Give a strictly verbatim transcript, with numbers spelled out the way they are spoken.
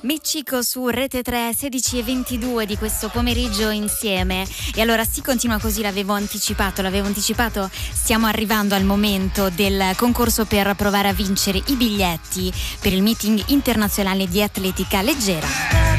Miccico su Rete tre, sedici e ventidue di questo pomeriggio insieme. E allora si continua così, l'avevo anticipato, l'avevo anticipato, stiamo arrivando al momento del concorso per provare a vincere i biglietti per il meeting internazionale di atletica leggera.